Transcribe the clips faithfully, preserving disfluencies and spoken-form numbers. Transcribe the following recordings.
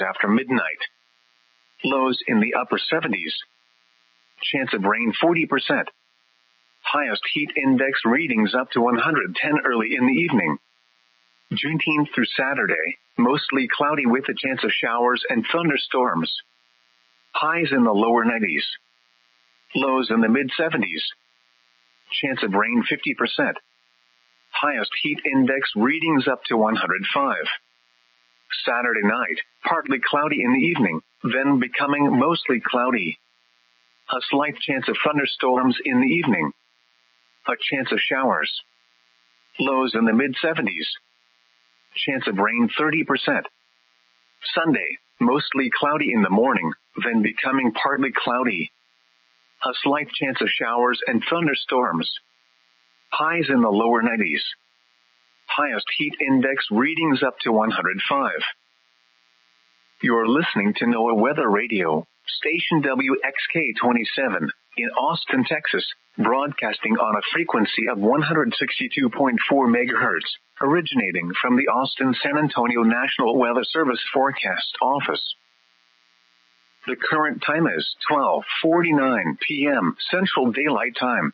after midnight. Lows in the upper seventies. Chance of rain forty percent. Highest heat index readings up to one hundred ten early in the evening. Juneteenth through Saturday, mostly cloudy with a chance of showers and thunderstorms. Highs in the lower nineties. Lows in the mid-seventies. Chance of rain fifty percent. Highest heat index readings up to one hundred five. Saturday night, partly cloudy in the evening, then becoming mostly cloudy. A slight chance of thunderstorms in the evening. A chance of showers. Lows in the mid-seventies. Chance of rain thirty percent. Sunday, mostly cloudy in the morning, then becoming partly cloudy. A slight chance of showers and thunderstorms. Highs in the lower nineties. Highest heat index readings up to one hundred five. You're listening to NOAA Weather Radio, station W X K twenty-seven, in Austin, Texas, broadcasting on a frequency of one hundred sixty-two point four megahertz, originating from the Austin-San Antonio National Weather Service Forecast Office. The current time is twelve forty-nine p.m. Central Daylight Time.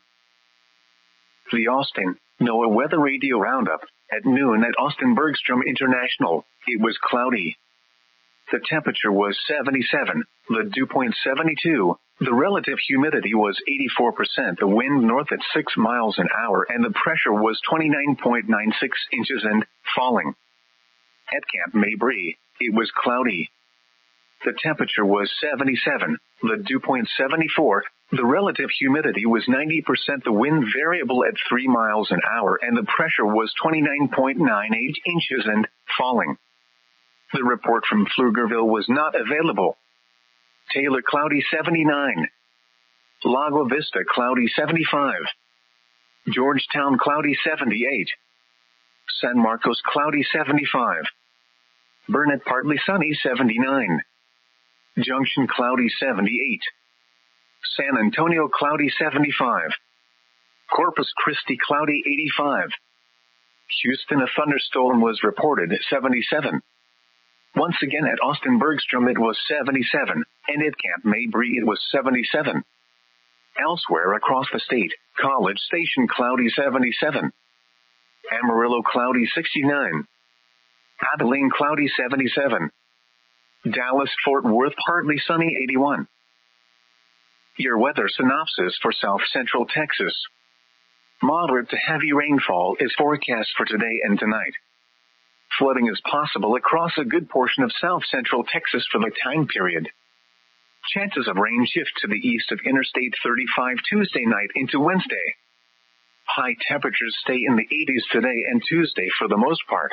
The Austin NOAA Weather Radio Roundup. At noon at Austin Bergstrom International, it was cloudy. The temperature was seventy-seven, the dew point seventy-two, the relative humidity was eighty-four percent, the wind north at six miles an hour, and the pressure was twenty-nine point nine six inches and falling. At Camp Mabry, it was cloudy. The temperature was seventy-seven, the dew point seventy-four, the relative humidity was ninety percent, the wind variable at three miles an hour, and the pressure was twenty-nine point nine eight inches and falling. The report from Pflugerville was not available. Taylor cloudy seventy-nine. Lago Vista cloudy seventy-five. Georgetown cloudy seventy-eight. San Marcos cloudy seventy-five. Burnett partly sunny seventy-nine. Junction cloudy seventy-eight. San Antonio cloudy seventy-five. Corpus Christi cloudy eighty-five. Houston a thunderstorm was reported seventy-seven. Once again at Austin Bergstrom it was seventy-seven, and at Camp Mabry it was seventy-seven. Elsewhere across the state, College Station cloudy seventy-seven. Amarillo cloudy sixty-nine. Abilene cloudy seventy-seven. Dallas Fort Worth partly sunny eighty-one. Your weather synopsis for South Central Texas. Moderate to heavy rainfall is forecast for today and tonight. Flooding is possible across a good portion of South Central Texas for the time period. Chances of rain shift to the east of Interstate thirty-five Tuesday night into Wednesday. High temperatures stay in the eighties today and Tuesday for the most part.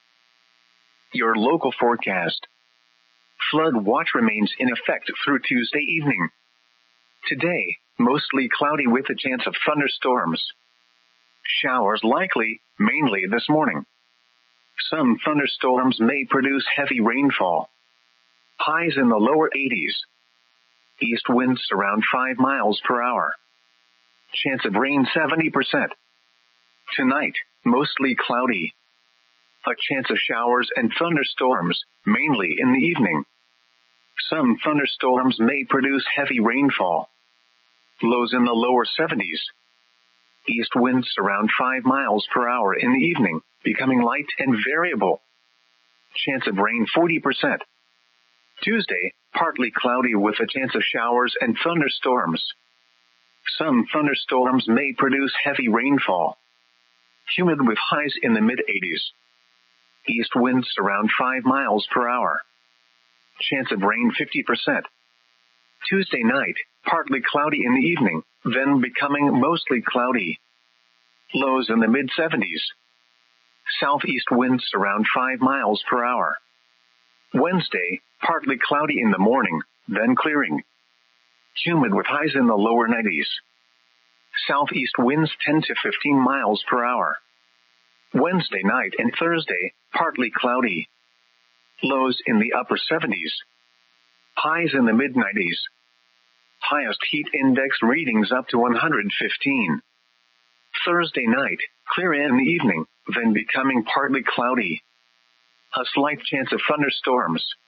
Your local forecast. Flood watch remains in effect through Tuesday evening. Today, mostly cloudy with a chance of thunderstorms. Showers likely, mainly this morning. Some thunderstorms may produce heavy rainfall. Highs in the lower eighties. East winds around five miles per hour. Chance of rain seventy percent. Tonight, mostly cloudy. A chance of showers and thunderstorms, mainly in the evening. Some thunderstorms may produce heavy rainfall. Lows in the lower seventies. East winds around five miles per hour in the evening, becoming light and variable. Chance of rain forty percent. Tuesday, partly cloudy with a chance of showers and thunderstorms. Some thunderstorms may produce heavy rainfall. Humid with highs in the mid-eighties. East winds around five miles per hour. Chance of rain fifty percent. Tuesday night, partly cloudy in the evening, then becoming mostly cloudy. Lows in the mid-seventies. Southeast winds around five miles per hour. Wednesday, partly cloudy in the morning, then clearing. Humid with highs in the lower nineties. Southeast winds ten to fifteen miles per hour. Wednesday night and Thursday, partly cloudy. Lows in the upper seventies. Highs in the mid-nineties. Highest heat index readings up to one hundred fifteen. Thursday night, clear in the evening, then becoming partly cloudy. A slight chance of thunderstorms.